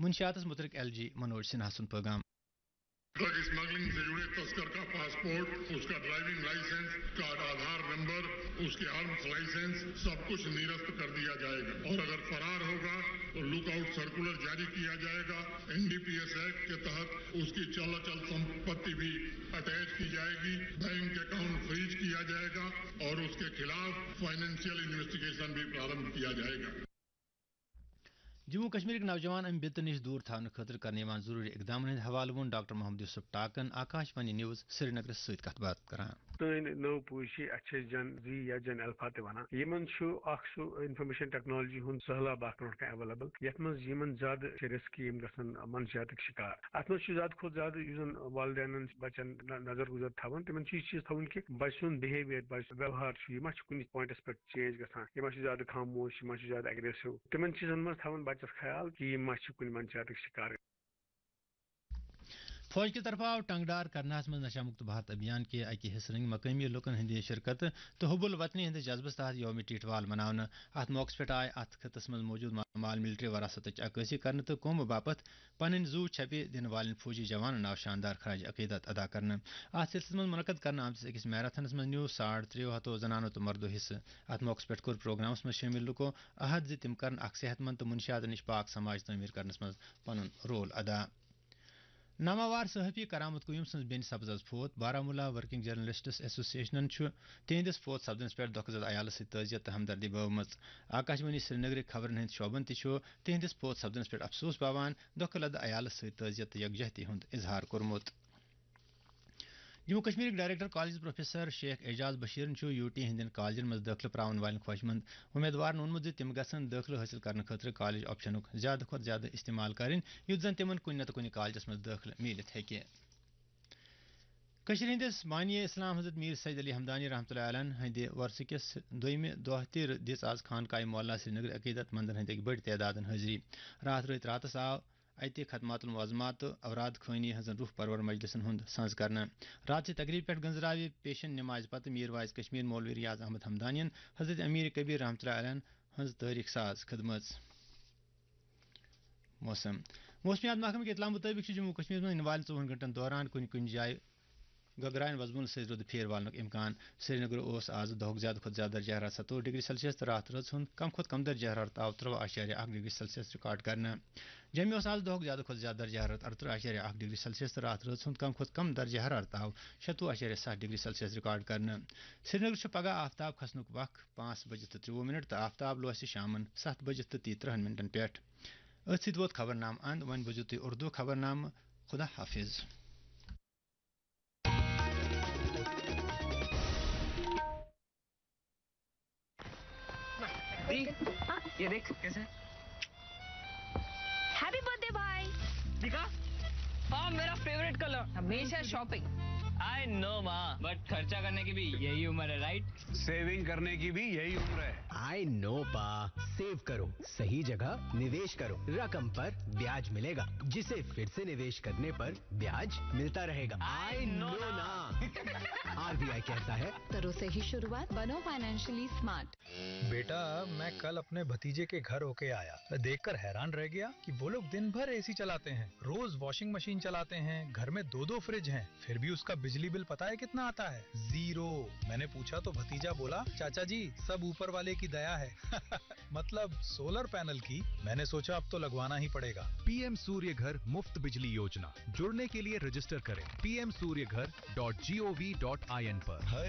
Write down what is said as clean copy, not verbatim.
منشیات متعلق LG मनोज सिन्हा सुन पैगाम। ड्रग स्मगलिंग से जुड़े तस्कर का पासपोर्ट, उसका ड्राइविंग लाइसेंस, उसका आधार नंबर, उसके आर्म्स लाइसेंस सब कुछ निरस्त कर दिया जाएगा और अगर फरार होगा तो लुकआउट सर्कुलर जारी किया जाएगा। NDPS एक्ट के तहत उसकी चल अचल संपत्ति भी अटैच की जाएगी, बैंक अकाउंट फ्रीज किया जाएगा और उसके खिलाफ फाइनेंशियल इन्वेस्टिगेशन भी प्रारंभ किया जाएगा। जम्मू कश्मीर नौजवान अम बित नश दूर थाने खतर करने जरूरी इकदाम हंद हवाले वो डॉक्टर मोहम्मद यूसुफ टाकन आकाशवाणी न्यूज श्रीनगर सत कथ बात करान। नौ पूछी अच्छे जन जी या जन अल्फा तना यमन इंफॉर्मेशन टेक्नोलॉजी हूं सहलाब अवेलेबल यथ मन ज्यादा रिस्क गसन मनशियात शिकार अत ज्यादा खुद ज्यादा वालदेन बचन नजर गुजर थवन तिमन चीज थवन कि बच बिहेवियर बच व्यवहार यह कुन पॉइंटस पे चेंज गसान यह ज्यादा खामोश यह ज्यादा एग्रेसिव तिमन चीजन मज थवन बचस ख्याल कि यह कुन मनशियात शिकार। फौज की तरफ आव टंगडार करनास में नशा मुक्त भारत अभियान के अकि हिस्से मकामी लुकन हंद शिरकत तो हुबुल वतनी हंद जज्बस तहत यौम टीटवाल मनाने अत मौके पे आय अत खत्स में मौजूद माल मिलिट्री वरासत अक्सी कर तो कौम बापत पन जू छपे दिन वाल फौजी जवान नाव शानदार खराज अकीदत अदा कर अत सिलसिले में मुनक़द करने आमतिस अकिस मैराथनस में न्यू 350 जनानो तो मर्दो हिस्से अत मौके पे कोर प्रोग्रामस में शामिल लुको अहद जिम कर सेहतमंद तो मुनशियात नश पाक समाज तमीर करनस में पन रोल अदा। नामावार सहाफ़ी करामत कुयूम सज बेन सब्ज फोत बारामूला वर्किंग जर्नलिस्ट्स एसोसिएशन तिहंदिस फोत सपदनस पे दुखजद अयाल तजियत तो हमदर्दी बवम। आकाशवाणी श्रीनगर खबरन हंद शोबन तिहंदिस फोत सपदनस पे अफसोस पावान दुख लद अयाल तजियत यकजहती हुंद इजहार कोरमुत। Jammu Kashmir director college professor Sheikh Ejaz Bashir UT Hindon collagen मज दाखिल प्रावन वाल ख्वाशमंद उम्मीदवार वोनमुत तिम गसन दाखिल हासिल करने खतर कॉलेज ऑप्शनुक ज्यादा खुद ज्यादा इस्तेमाल करें युत जन तिमन कुन नत कुन कॉलेजस मज दाखिल मिलित हेके। हंदिस बानी इस्लाम हजरत मीर सैयद अली हमदानी रहमतुल्लाह अलैह हंद वर्षिकस दोयमे दह दिस आज खानकाय मोहल्ला श्रीनगर अकीदत मंदन हंद बड़ तादाद हाजिरी रात रातस आव अति खदमातुल मुअज़्ज़मात तो अवराद खानी हजन रूह परवर मजलिसन हुंद सांस करना रात से तकरीब पे गंजरावे पेशन नमाज पत मीर वाइज कश्मीर मौलवी रियाज अहमद हमदानियन हजरत अमीर कबीर रहमतुल्लाह अलैह हंज तारीख साज खदमत। मौसमियात महकमे के इतला मुताबिक जम्मू कश्मीर में इन वाल 24 घंटन दौरान कुन जाय गगरान वजमुन से रुद फेर वालनुक इम्कान। श्रीनगर आज दह ज्यादा खुद ज्यादा दर्जा हरारत 27 डिग्री सेल्सियस तो रात रज कम खुद कम दर्जा हरारत आव 13.1 डिग्री सेल्सियस रिकॉर्ड करना। जम्मू आज दह ज्यादा खुद ज्यादा दर्जा हरारत 18.1 डिग्री सेल्सियस तो रात रज कम खुद कम दर्जा हरारत आव 27.7 डिग्री सेल्सियस रिकॉर्ड करना। श्रीनगर पगह आफ्ताब खसनुक वक्त 5 बजे 23 तो आफ्ताब लोस शामन 7 बजे 30 मिनटन पे। अथ वोत खबरनाम अंद वन बजू तुम उर्दू खबरनाम खुदा हाफिज। ये देख कैसे हैप्पी बर्थडे भाई। दिखा हाँ मेरा फेवरेट कलर। हमेशा शॉपिंग। आई नो माँ बट खर्चा करने की भी यही उम्र है राइट। सेविंग करने की भी यही उम्र है। आई नो पा सेव करो सही जगह निवेश करो रकम पर ब्याज मिलेगा जिसे फिर से निवेश करने पर ब्याज मिलता रहेगा। आई नो ना RBI कहता है करो सही शुरुआत बनो फाइनेंशियली स्मार्ट। बेटा मैं कल अपने भतीजे के घर होके आया देखकर हैरान रह गया कि वो लोग दिन भर AC चलाते हैं रोज वॉशिंग मशीन चलाते हैं घर में 2 फ्रिज हैं फिर भी उसका बिजली बिल पता है कितना आता है 0। मैंने पूछा तो भतीजा बोला चाचा जी सब ऊपर वाले की दया है मतलब सोलर पैनल की। मैंने सोचा अब तो लगवाना ही पड़ेगा। PM सूर्य घर मुफ्त बिजली योजना जुड़ने के लिए रजिस्टर करें pmsuryaghar.gov.in पर।